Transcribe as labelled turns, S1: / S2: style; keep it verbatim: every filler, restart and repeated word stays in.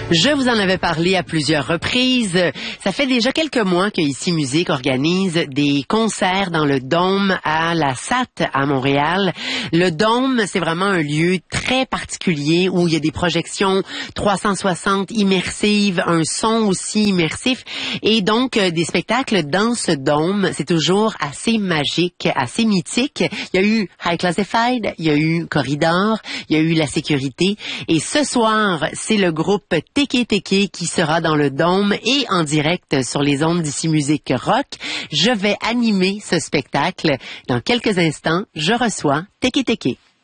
S1: Je vous en avais parlé à plusieurs reprises. Ça fait déjà quelques mois que Ici Musique organise des concerts dans le Dôme à la S A T à Montréal. Le Dôme, c'est vraiment un lieu très particulier où il y a des projections trois cent soixante immersives, un son aussi immersif et donc euh, des spectacles dans ce Dôme. C'est toujours assez magique, assez mythique. Il y a eu High Classified, il y a eu Corridor, il y a eu La Sécurité et ce soir, c'est le groupe Teke Teke qui sera dans le Dôme et en direct sur les ondes d'Ici Musique Rock. Je vais animer ce spectacle. Dans quelques instants, je reçois Teke Teke.